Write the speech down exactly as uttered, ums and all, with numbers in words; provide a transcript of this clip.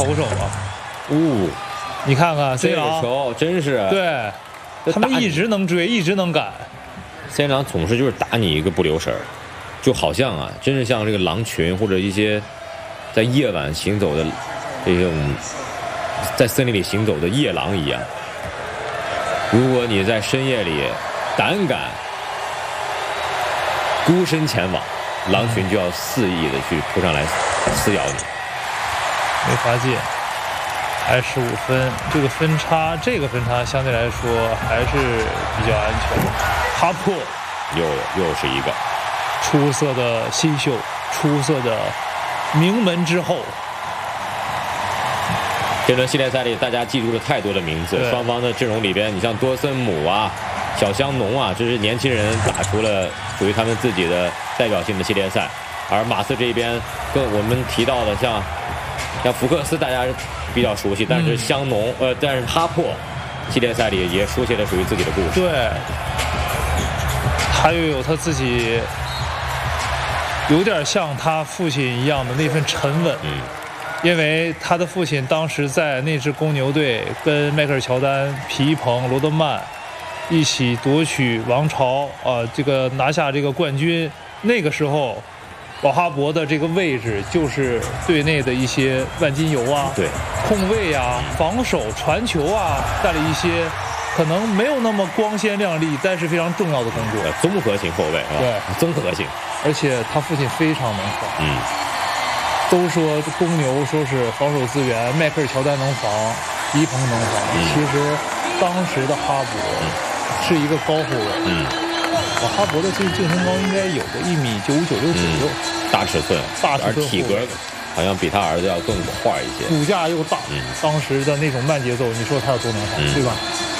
投手啊。 哦， 你看看 C 这个朗， 球真是对，他们一直能追，一直能赶。 C 朗总是就是打你一个不留神儿，就好像啊，真是像这个狼群或者一些在夜晚行走的这种在森林里行走的夜狼一样。如果你在深夜里胆敢孤身前往，狼群就要肆意的去扑上来撕咬你。 没罚界，还十五分，这个分差，这个分差相对来说还是比较安全。哈珀又又是一个出色的新秀，出色的名门之后。 这轮系列赛里，大家记住了太多的名字。双方的阵容里边，你像多森姆啊、小香农啊，这是年轻人打出了属于他们自己的代表性的系列赛。而马刺这边，跟我们提到的像像福克斯，大家比较熟悉，但是香农、嗯、呃，但是哈珀系列赛里也书写了属于自己的故事。 对，他又有他自己有点像他父亲一样的那份沉稳。 嗯。 因为他的父亲当时在那支公牛队跟迈克尔乔丹、皮衣蓬、罗德曼一起夺取王朝啊、呃，这个拿下这个冠军。那个时候，保哈伯的这个位置就是队内的一些万金油啊， 对， 控卫啊、防守、传球啊，干了一些可能没有那么光鲜亮丽，但是非常重要的工作。 综合型后卫是吧？ 对， 综合型。 而且他父亲非常能防。 嗯。 都说公牛说是防守资源，迈克尔乔丹能防，皮蓬能防。嗯、其实当时的哈勃是一个高后卫。 嗯， 我哈勃的这净身高应该有个一米九五九六左右， 大尺寸， 大尺寸， 而体格好像比他儿子要更快一些， 骨架又大。 嗯， 当时的那种慢节奏，你说他有多能防，嗯、对吧？